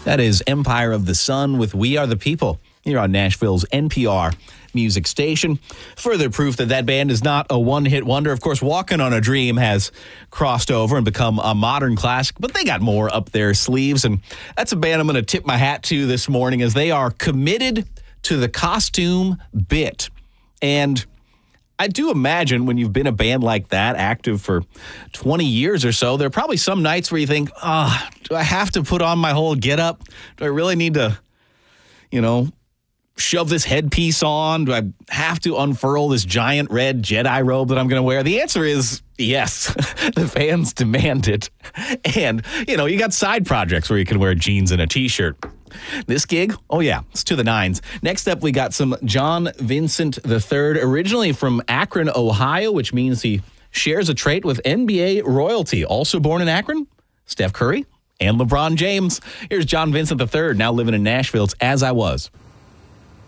That is Empire of the Sun with We Are the People here on Nashville's NPR music station. Further proof that that band is not a one-hit wonder. Of course, Walking on a Dream has crossed over and become a modern classic, but they got more up their sleeves, and that's a band I'm going to tip my hat to this morning as they are committed to the costume bit. And I do imagine when you've been a band like that, active for 20 years or so, there are probably some nights where you think, do I have to put on my whole getup? Do I really need to, shove this headpiece on? Do I have to unfurl this giant red Jedi robe that I'm going to wear? The answer is yes. The fans demand it. And, you got side projects where you can wear jeans and a T-shirt. This gig, oh yeah, it's to the nines. Next up, we got some John Vincent III, originally from Akron, Ohio, which means he shares a trait with NBA royalty. Also born in Akron, Steph Curry and LeBron James. Here's John Vincent III, now living in Nashville. It's As I Was.